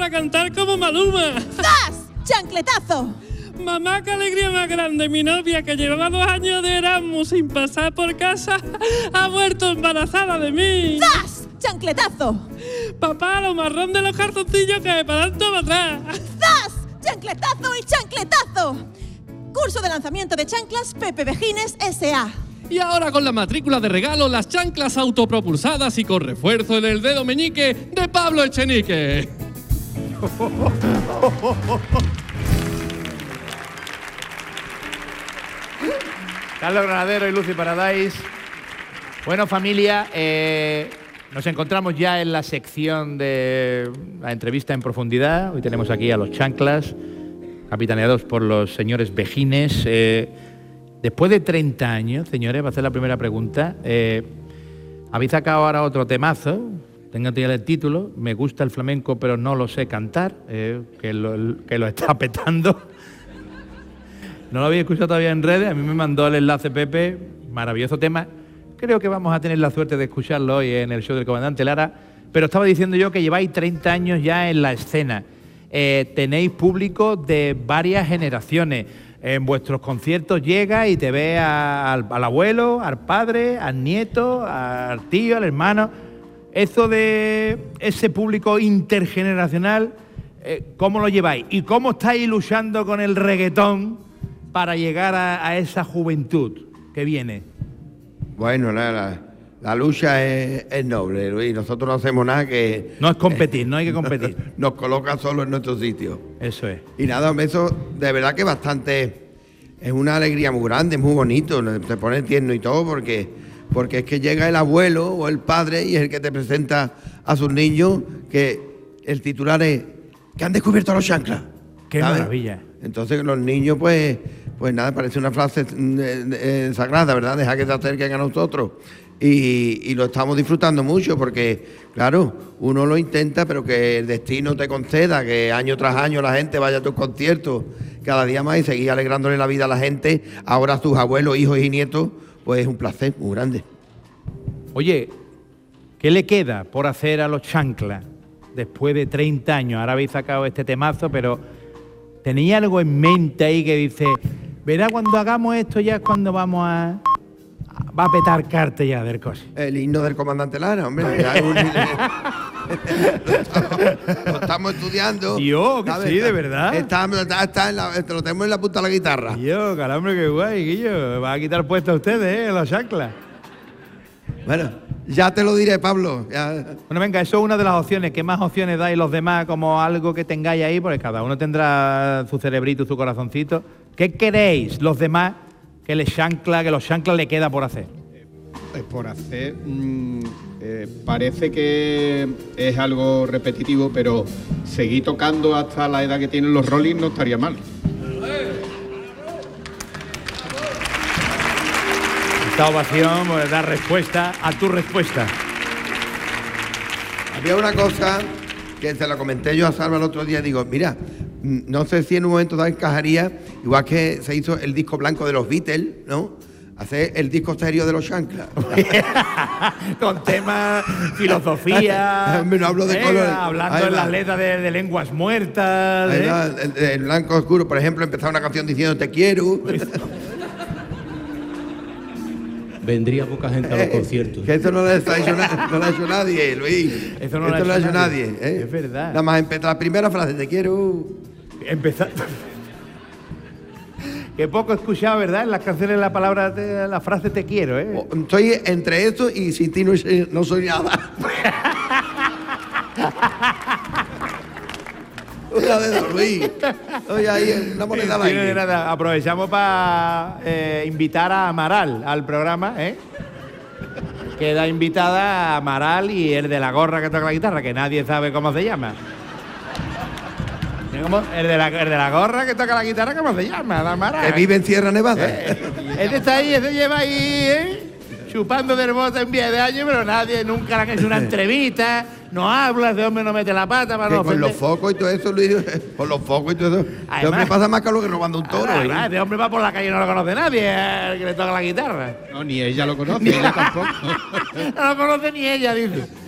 para cantar como Maluma. ¡Zas! ¡Chancletazo! Mamá, qué alegría más grande. Mi novia, que llevaba 2 años de Erasmus sin pasar por casa, ha vuelto embarazada de mí. ¡Zas! ¡Chancletazo! Papá, lo marrón de los cartoncillos que para adelante o para atrás. ¡Zas! ¡Chancletazo y chancletazo! Curso de lanzamiento de chanclas Pepe Vejines S.A. Y ahora con la matrícula de regalo, las chanclas autopropulsadas y con refuerzo en el dedo meñique de Pablo Echenique. Carlos Granadero y Lucy Paradise. Bueno, familia, nos encontramos ya en la sección de la entrevista en profundidad. Hoy tenemos aquí a los chanclas, capitaneados por los señores Vejines. Después de 30 años, señores, va a ser la primera pregunta. Habéis sacado ahora otro temazo, tengo el título, Me gusta el flamenco pero no lo sé cantar, que lo está petando. No lo habéis escuchado todavía en redes, a mí me mandó el enlace Pepe, maravilloso tema. Creo que vamos a tener la suerte de escucharlo hoy en el show del comandante Lara, pero estaba diciendo yo que lleváis 30 años ya en la escena. Tenéis público de varias generaciones. En vuestros conciertos llega y te ve al abuelo, al padre, al nieto, al tío, al hermano. Eso de ese público intergeneracional, ¿cómo lo lleváis? ¿Y cómo estáis luchando con el reggaetón para llegar a esa juventud que viene? Bueno, la lucha es noble, Luis. Nosotros no hacemos nada que... No es competir, no hay que competir. Nos coloca solo en nuestro sitio. Eso es. Y nada, eso de verdad que bastante... Es una alegría muy grande, muy bonito. Te pone tierno y todo porque es que llega el abuelo o el padre y es el que te presenta a sus niños, que el titular es que han descubierto los chanclas. ¡Qué ¿sabes? maravilla! Entonces los niños, pues nada, parece una frase sagrada, ¿verdad? Deja que se acerquen a nosotros. Y lo estamos disfrutando mucho porque, claro, uno lo intenta, pero que el destino te conceda que año tras año la gente vaya a tus conciertos cada día más y seguir alegrándole la vida a la gente. Ahora a tus abuelos, hijos y nietos, pues es un placer muy grande. Oye, ¿qué le queda por hacer a los chanclas después de 30 años? Ahora habéis sacado este temazo, pero ¿tenéis algo en mente ahí que dice, verá, cuando hagamos esto ya es cuando va a petar cartas ya del coche? El himno del comandante Lara, hombre. Lo estamos estudiando. Yo, que sí, de verdad. Lo tenemos en la punta de la guitarra. Yo, calambre, qué guay, Guillo. Va a quitar puesto a ustedes, los chanclas. Bueno, ya te lo diré, Pablo. Ya. Bueno, venga, eso es una de las opciones. ¿Qué más opciones dais los demás como algo que tengáis ahí? Porque cada uno tendrá su cerebrito, su corazoncito. ¿Qué queréis los demás que los chanclas le queda por hacer? Pues por hacer, parece que es algo repetitivo, pero seguir tocando hasta la edad que tienen los Rolling no estaría mal. Esta ovación pues, da respuesta a tu respuesta. Había una cosa que se la comenté yo a Salva el otro día. Digo, mira, no sé si en un momento dado encajaría, igual que se hizo el disco blanco de los Beatles, ¿no? Hacer el disco serio de los chanclas. Con temas, filosofía. No hablo de colores. Hablando en las letras de lenguas muertas. El blanco oscuro, por ejemplo, empezar una canción diciendo te quiero. Vendría poca gente a los conciertos. Que eso no lo ha hecho nadie, Luis. Eso no lo ha hecho nadie. Es verdad. Nada más empezar la primera frase, te quiero. Empezar. Que poco he escuchado, ¿verdad? En las canciones la frase te quiero, ¿eh? Estoy entre esto y sin ti no soy nada. Una de dos, Luis. Oye, ahí una moneda al aire. Nada. Aprovechamos para invitar a Amaral al programa, ¿eh? Queda invitada a Amaral y el de la gorra que toca la guitarra, que nadie sabe cómo se llama. El de la gorra que toca la guitarra, ¿cómo se llama? Amaral. Que vive en Sierra Nevada. Ese está ahí, ese lleva ahí, ¿eh? Chupando de hermosa en 10 años, pero nadie nunca le han hecho una entrevista. No habla, ese hombre no mete la pata para no con los focos y todo eso, Luis, con los focos y todo eso. Ese hombre pasa más calor que robando un toro. Ese hombre va por la calle y no lo conoce nadie, el que le toca la guitarra. No, ni ella lo conoce, ella tampoco. No lo conoce ni ella, dice.